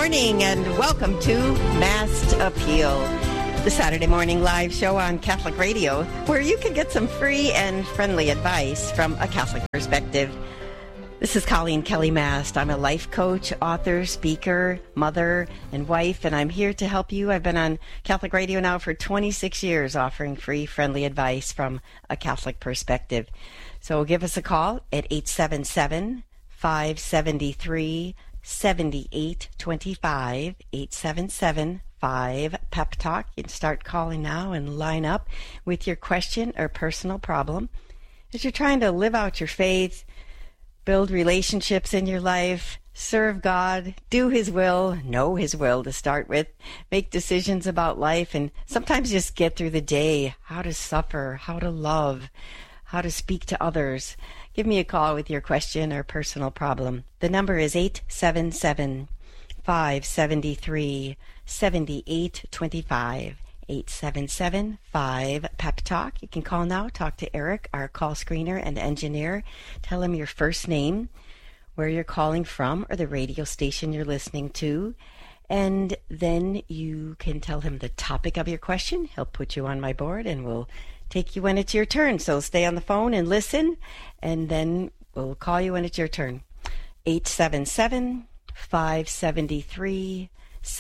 morning and welcome to Mass Appeal, the Saturday morning live show on Catholic Radio where you can get some free and friendly advice from a Catholic perspective. This is Colleen Kelly Mast. I'm a life coach, author, speaker, mother, and wife, and I'm here to help you. I've been on Catholic Radio now for 26 years offering free, friendly advice from a Catholic perspective. So give us a call at 877-573-7825, 877-5-PEP-TALK. You can start calling now and line up with your question or personal problem. As you're trying to live out your faith, build relationships in your life, serve God, do His will, know His will to start with, make decisions about life, and sometimes just get through the day, how to suffer, how to love, how to speak to others. Give me a call with your question or personal problem. The number is 877-573-7825. 877-5-PEP-TALK. You can call now. Talk to Eric, our call screener and engineer. Tell him your first name, where you're calling from, or the radio station you're listening to. And then you can tell him the topic of your question. He'll put you on my board, and we'll take you when it's your turn. So stay on the phone and listen, and then we'll call you when it's your turn. 877-573-7825,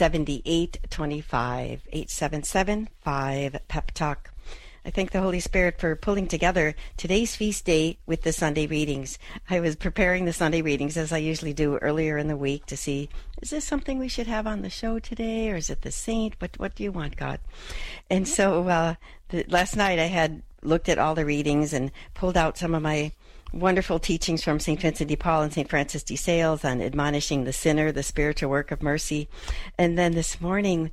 877-5-PEP-TALK. I thank the Holy Spirit for pulling together today's feast day with the Sunday readings. I was preparing the Sunday readings, as I usually do earlier in the week, to see, is this something we should have on the show today, or is it the saint? What do you want, God? And so last night I had looked at all the readings and pulled out some of my wonderful teachings from St. Vincent de Paul and St. Francis de Sales on admonishing the sinner, the spiritual work of mercy. And then this morning,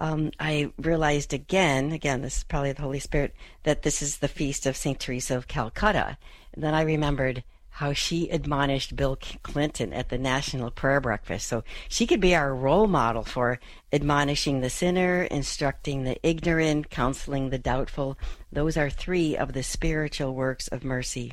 I realized again, this is probably the Holy Spirit, that this is the feast of St. Teresa of Calcutta. And then I remembered how she admonished Bill Clinton at the National Prayer Breakfast. So she could be our role model for admonishing the sinner, instructing the ignorant, counseling the doubtful. Those are three of the spiritual works of mercy.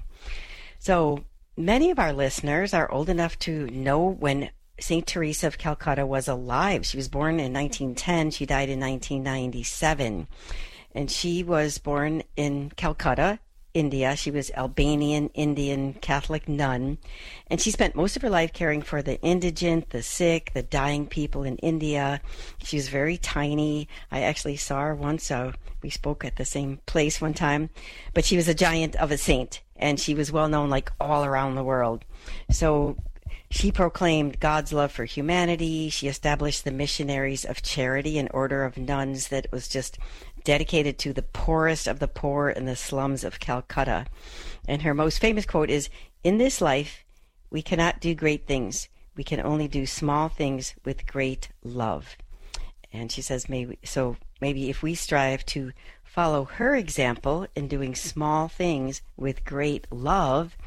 So many of our listeners are old enough to know when St. Teresa of Calcutta was alive. She was born in 1910. She died in 1997. And she was born in Calcutta, India. She was Albanian, Indian, Catholic nun. And she spent most of her life caring for the indigent, the sick, the dying people in India. She was very tiny. I actually saw her once. We spoke at the same place one time. But she was a giant of a saint. And she was well known like all around the world. So she proclaimed God's love for humanity. She established the Missionaries of Charity, an order of nuns that was just dedicated to the poorest of the poor in the slums of Calcutta. And her most famous quote is, "In this life, we cannot do great things. We can only do small things with great love." And she says, maybe if we strive to follow her example in doing small things with great love.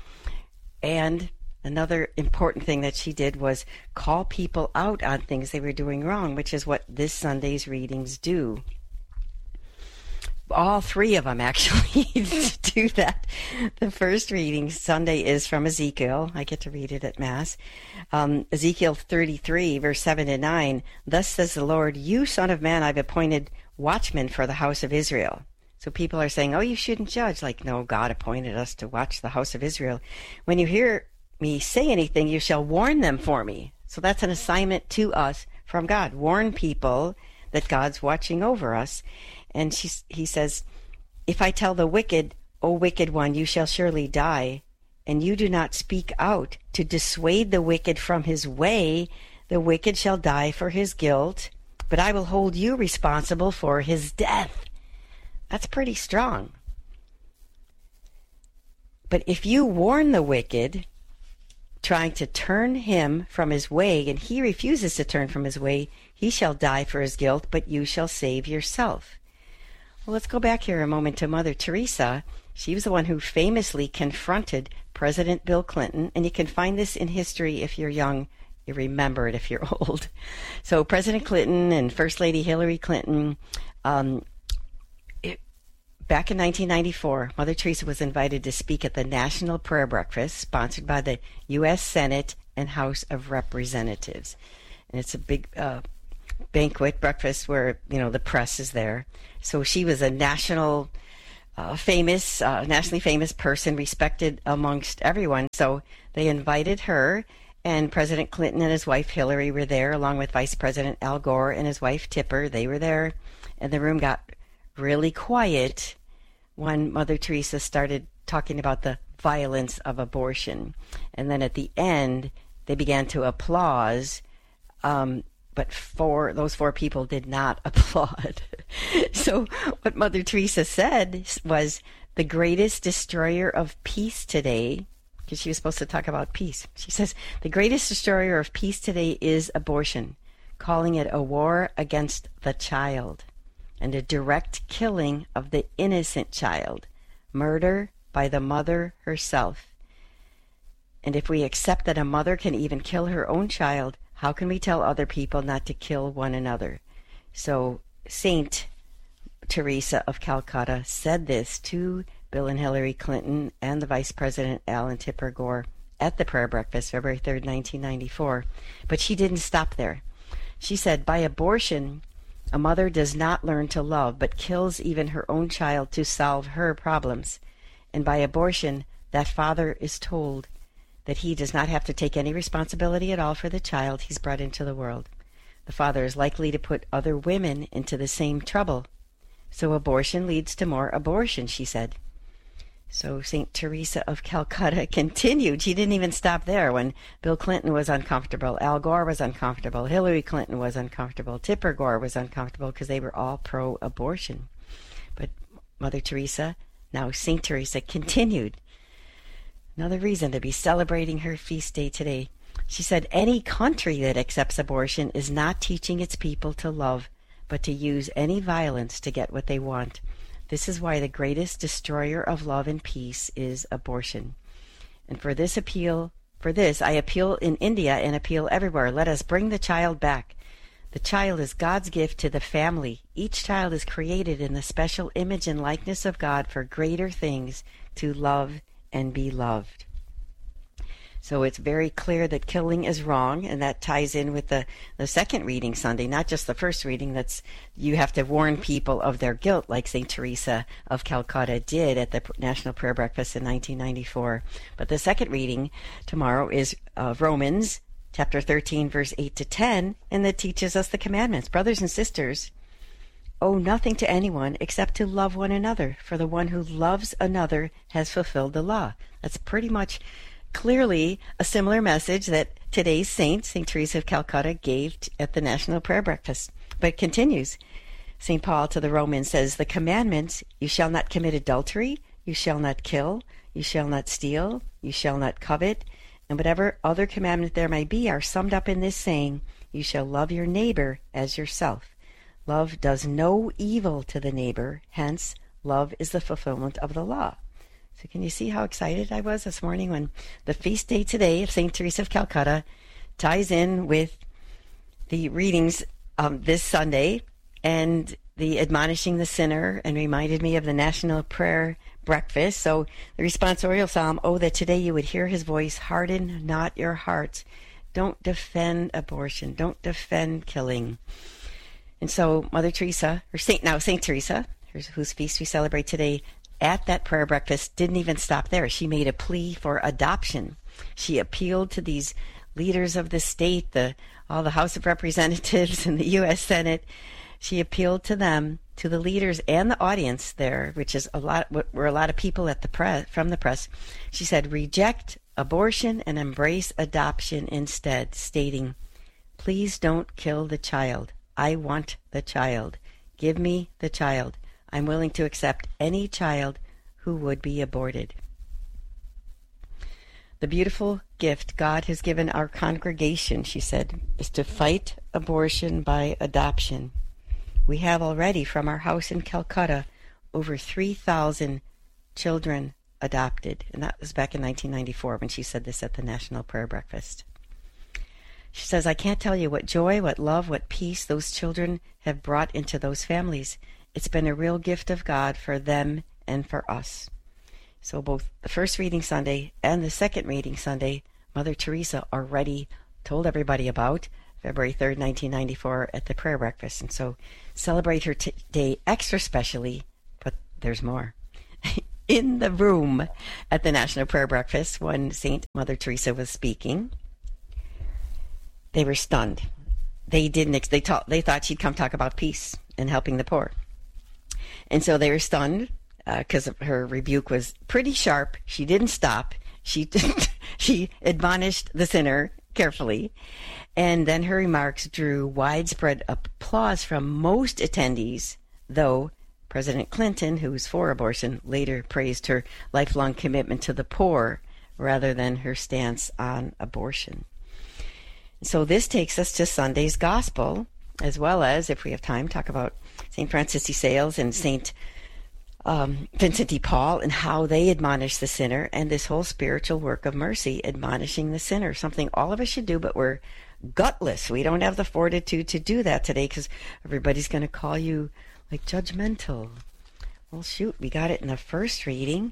And another important thing that she did was call people out on things they were doing wrong, which is what this Sunday's readings do. All three of them actually do that. The first reading Sunday is from Ezekiel. I get to read it at Mass. Ezekiel 33, verse 7 and 9. "Thus says the Lord, you son of man, I've appointed watchmen for the house of Israel." So people are saying, oh, you shouldn't judge. Like, no, God appointed us to watch the house of Israel. "When you hear me say anything, you shall warn them for me." So that's an assignment to us from God. Warn people that God's watching over us. And he says, "If I tell the wicked, O wicked one, you shall surely die, and you do not speak out to dissuade the wicked from his way, the wicked shall die for his guilt, but I will hold you responsible for his death." That's pretty strong. But if you warn the wicked, trying to turn him from his way, and he refuses to turn from his way, he shall die for his guilt, but you shall save yourself. Well, let's go back here a moment to Mother Teresa. She was the one who famously confronted President Bill Clinton, and you can find this in history if you're young. You remember it if you're old. So President Clinton and First Lady Hillary Clinton, back in 1994, Mother Teresa was invited to speak at the National Prayer Breakfast, sponsored by the U.S. Senate and House of Representatives. and it's a big banquet, breakfast, where, the press is there. So she was a nationally famous person, respected amongst everyone. So they invited her, and President Clinton and his wife Hillary were there, along with Vice President Al Gore and his wife Tipper. They were there, and the room got really quiet when Mother Teresa started talking about the violence of abortion. And then at the end, they began to applaud, but those four people did not applaud. So what Mother Teresa said was, the greatest destroyer of peace today, because she was supposed to talk about peace, she says, the greatest destroyer of peace today is abortion, calling it a war against the child and a direct killing of the innocent child, murder by the mother herself. And if we accept that a mother can even kill her own child, how can we tell other people not to kill one another? So Saint Teresa of Calcutta said this to Bill and Hillary Clinton and the Vice President Al and Tipper Gore at the prayer breakfast, February 3rd, 1994. But she didn't stop there. She said, by abortion, a mother does not learn to love, but kills even her own child to solve her problems. And by abortion, that father is told that he does not have to take any responsibility at all for the child he's brought into the world. The father is likely to put other women into the same trouble. So abortion leads to more abortion, she said. So St. Teresa of Calcutta continued. She didn't even stop there. When Bill Clinton was uncomfortable, Al Gore was uncomfortable, Hillary Clinton was uncomfortable, Tipper Gore was uncomfortable, because they were all pro-abortion. But Mother Teresa, now St. Teresa, continued. Another reason to be celebrating her feast day today. She said, any country that accepts abortion is not teaching its people to love, but to use any violence to get what they want. This is why the greatest destroyer of love and peace is abortion. And for this I appeal in India and appeal everywhere. Let us bring the child back. The child is God's gift to the family. Each child is created in the special image and likeness of God for greater things, to love and be loved. So it's very clear that killing is wrong, and that ties in with the second reading Sunday, not just the first reading. That's, you have to warn people of their guilt, like St. Teresa of Calcutta did at the National Prayer Breakfast in 1994. But the second reading tomorrow is Romans chapter 13, verse 8 to 10, and that teaches us the commandments. Brothers and sisters, owe nothing to anyone except to love one another, for the one who loves another has fulfilled the law. That's pretty much clearly a similar message that today's saint, St. Teresa of Calcutta, gave at the National Prayer Breakfast. But it continues. St. Paul to the Romans says, the commandments, you shall not commit adultery, you shall not kill, you shall not steal, you shall not covet, and whatever other commandment there may be are summed up in this saying, you shall love your neighbor as yourself. Love does no evil to the neighbor, hence love is the fulfillment of the law. So can you see how excited I was this morning when the feast day today of St. Teresa of Calcutta ties in with the readings this Sunday and the admonishing the sinner, and reminded me of the National Prayer Breakfast. So the responsorial psalm, oh, that today you would hear his voice, harden not your hearts. Don't defend abortion. Don't defend killing. And so Mother Teresa, or St. Teresa, whose feast we celebrate today, at that prayer breakfast didn't even stop there. She made a plea for adoption. She appealed to these leaders of the state, all the House of Representatives and the U.S. Senate. She appealed to them, to the leaders and the audience there, which is were a lot of people at the press, from the press. She said, reject abortion and embrace adoption instead, stating, please don't kill the child. I want the child. Give me the child. I'm willing to accept any child who would be aborted. The beautiful gift God has given our congregation, she said, is to fight abortion by adoption. We have already, from our house in Calcutta, over 3,000 children adopted. And that was back in 1994 when she said this at the National Prayer Breakfast. She says, I can't tell you what joy, what love, what peace those children have brought into those families. It's been a real gift of God for them and for us. So both the first reading Sunday and the second reading Sunday, Mother Teresa already told everybody about February 3rd, 1994, at the prayer breakfast. And so celebrate her day extra specially, but there's more. In the room at the National Prayer Breakfast, when St. Mother Teresa was speaking, they were stunned. They thought she'd come talk about peace and helping the poor. And so they were stunned because her rebuke was pretty sharp. She didn't stop. She admonished the sinner carefully. And then her remarks drew widespread applause from most attendees, though President Clinton, who was for abortion, later praised her lifelong commitment to the poor rather than her stance on abortion. So this takes us to Sunday's Gospel, as well as, if we have time, talk about St. Francis de Sales and St. Vincent de Paul and how they admonish the sinner, and this whole spiritual work of mercy, admonishing the sinner, something all of us should do, but we're gutless. We don't have the fortitude to do that today because everybody's going to call you like judgmental. Well, shoot, we got it in the first reading,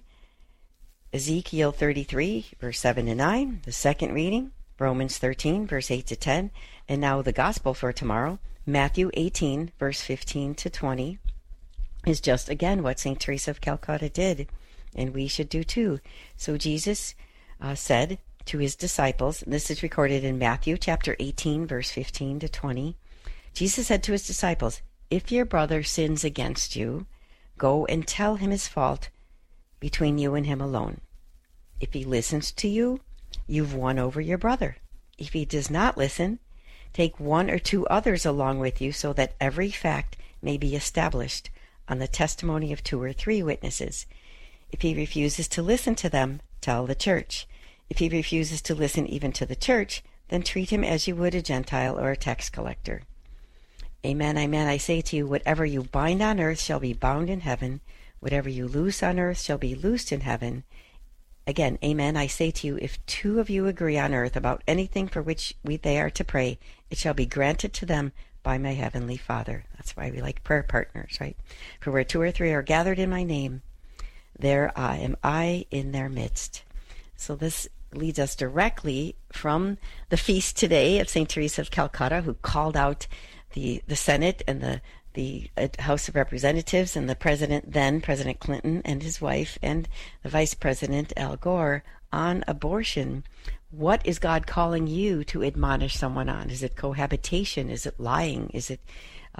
Ezekiel 33, verse 7 to 9. The second reading, Romans 13, verse 8 to 10. And now the gospel for tomorrow, Matthew 18, verse 15 to 20, is just again what St. Teresa of Calcutta did, and we should do too. So Jesus said to his disciples, and this is recorded in Matthew chapter 18, verse 15 to 20. Jesus said to his disciples, "If your brother sins against you, go and tell him his fault between you and him alone. If he listens to you, you've won over your brother. If he does not listen, take one or two others along with you so that every fact may be established on the testimony of 2 or 3 witnesses. If he refuses to listen to them, tell the church. If he refuses to listen even to the church, then treat him as you would a Gentile or a tax collector. Amen, amen, I say to you, whatever you bind on earth shall be bound in heaven. Whatever you loose on earth shall be loosed in heaven. Again, amen, I say to you, if 2 of you agree on earth about anything for which they are to pray, it shall be granted to them by my heavenly Father." That's why we like prayer partners, right? For where 2 or 3 are gathered in my name, there am I in their midst. So this leads us directly from the feast today of St. Teresa of Calcutta, who called out the Senate and the House of Representatives and the President, then President Clinton and his wife, and the Vice President Al Gore on abortion. What is God calling you to admonish someone on? Is it cohabitation? Is it lying? Is it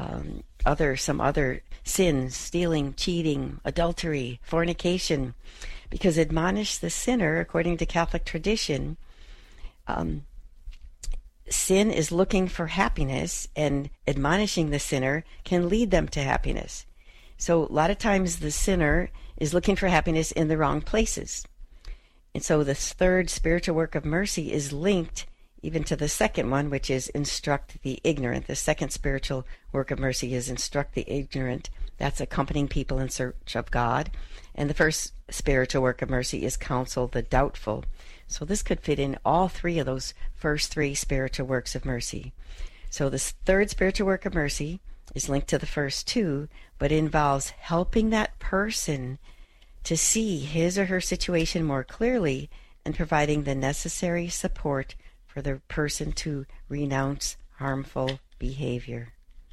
some other sins, stealing, cheating, adultery, fornication? Because admonish the sinner, according to Catholic tradition, sin is looking for happiness, and admonishing the sinner can lead them to happiness. So a lot of times the sinner is looking for happiness in the wrong places. And so this third spiritual work of mercy is linked even to the second one, which is instruct the ignorant. The second spiritual work of mercy is instruct the ignorant. That's accompanying people in search of God. And the first spiritual work of mercy is counsel the doubtful. So this could fit in all 3 of those first 3 spiritual works of mercy. So this third spiritual work of mercy is linked to the first 2, but involves helping that person to see his or her situation more clearly and providing the necessary support for the person to renounce harmful behavior.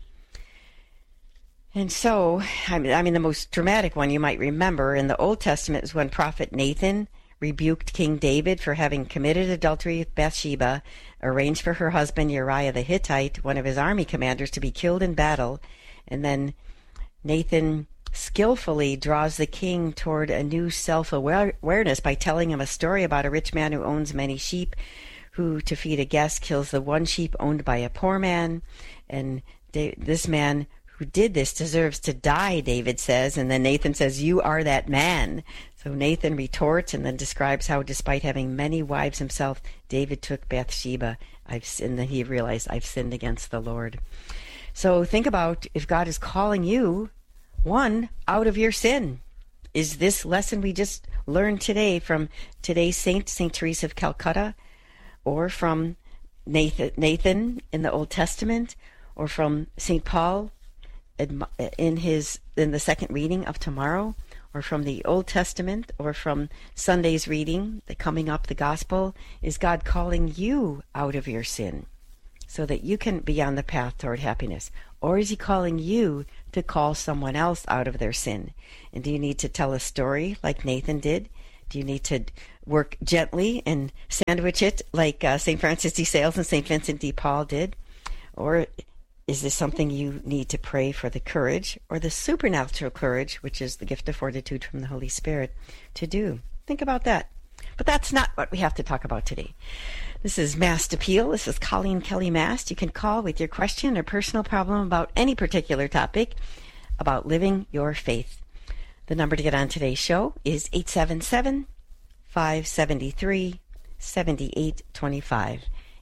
And so, I mean, the most dramatic one you might remember in the Old Testament is when Prophet Nathan rebuked King David for having committed adultery with Bathsheba, arranged for her husband Uriah the Hittite, one of his army commanders, to be killed in battle, and then Nathan skillfully draws the king toward a new self-awareness by telling him a story about a rich man who owns many sheep, who, to feed a guest, kills the one sheep owned by a poor man. And this man who did this deserves to die, David says. And then Nathan says, "You are that man." So Nathan retorts and then describes how, despite having many wives himself, David took Bathsheba. And then he realized, I've sinned against the Lord. So think about if God is calling you, one, out of your sin. Is this lesson we just learned today from today's Saint Teresa of Calcutta, or from Nathan in the Old Testament, or from St. Paul in the second reading of tomorrow, or from the Old Testament, or from Sunday's reading, the coming up, the Gospel? Is God calling you out of your sin? so that you can be on the path toward happiness? Or is he calling you to call someone else out of their sin? And do you need to tell a story like Nathan did? Do you need to work gently and sandwich it like St. Francis de Sales and St. Vincent de Paul did? Or is this something you need to pray for the courage or the supernatural courage, which is the gift of fortitude from the Holy Spirit, to do? Think about that. But that's not what we have to talk about today. This is Mast Appeal. This is Colleen Kelly Mast. You can call with your question or personal problem about any particular topic about living your faith. The number to get on today's show is 877-573-7825.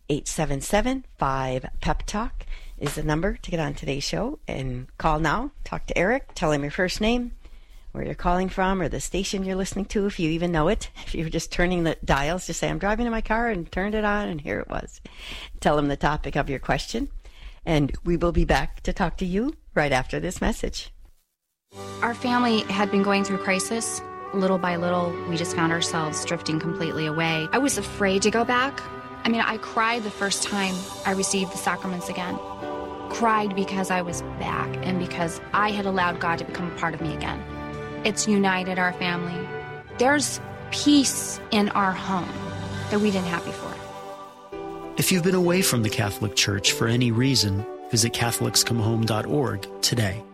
877-5-PEP-TALK is the number to get on today's show. And call now. Talk to Eric. Tell him your first name, where you're calling from, or the station you're listening to, if you even know it. If you're just turning the dials, just say, I'm driving in my car, and turned it on, and here it was. Tell him the topic of your question, and we will be back to talk to you right after this message. Our family had been going through crisis. Little by little, we just found ourselves drifting completely away. I was afraid to go back. I mean, I cried the first time I received the sacraments again. Cried because I was back and because I had allowed God to become a part of me again. It's united our family. There's peace in our home that we didn't have before. If you've been away from the Catholic Church for any reason, visit CatholicsComeHome.org today.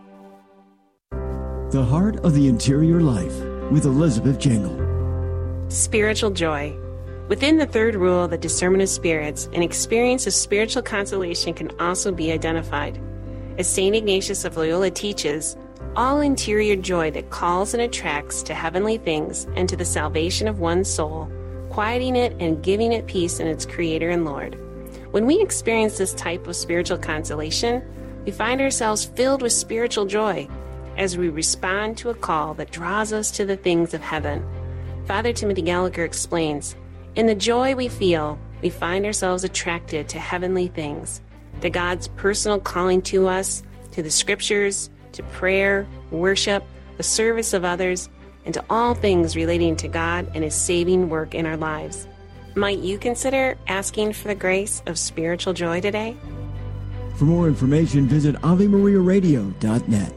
The Heart of the Interior Life with Elizabeth Jangle. Spiritual joy. Within the third rule of the discernment of spirits, an experience of spiritual consolation can also be identified. As St. Ignatius of Loyola teaches, all interior joy that calls and attracts to heavenly things and to the salvation of one's soul, quieting it and giving it peace in its Creator and Lord. When we experience this type of spiritual consolation, we find ourselves filled with spiritual joy as we respond to a call that draws us to the things of heaven. Father Timothy Gallagher explains, in the joy we feel, we find ourselves attracted to heavenly things, to God's personal calling to us, to the Scriptures, to prayer, worship, the service of others, and to all things relating to God and His saving work in our lives. Might you consider asking for the grace of spiritual joy today? For more information, visit AveMariaRadio.net.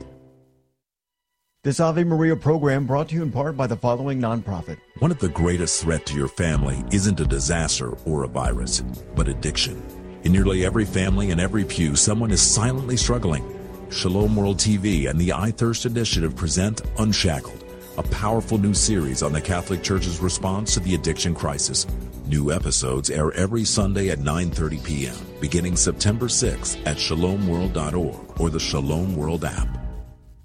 This Ave Maria program brought to you in part by the following nonprofit. One of the greatest threats to your family isn't a disaster or a virus, but addiction. In nearly every family and every pew, someone is silently struggling. Shalom World TV and the I Thirst Initiative present Unshackled, a powerful new series on the Catholic Church's response to the addiction crisis. New episodes air every Sunday at 9:30 p.m., beginning September 6th at shalomworld.org or the Shalom World app.